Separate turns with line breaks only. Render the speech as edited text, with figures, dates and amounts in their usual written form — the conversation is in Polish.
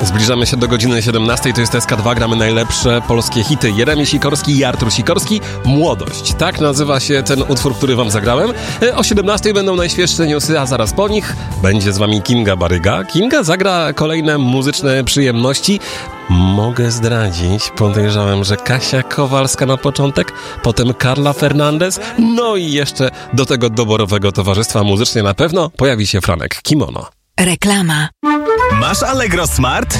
Zbliżamy się do godziny 17, to jest SK2, gramy najlepsze polskie hity. Jeremi Sikorski i Artur Sikorski, Młodość. Tak nazywa się ten utwór, który wam zagrałem. O 17 będą najświeższe newsy, a zaraz po nich będzie z wami Kinga Baryga. Kinga zagra kolejne muzyczne przyjemności. Mogę zdradzić, podejrzałem, że Kasia Kowalska na początek, potem Carla Fernandez, no i jeszcze do tego doborowego towarzystwa muzycznie na pewno pojawi się Franek Kimono.
Reklama.
Masz Allegro Smart?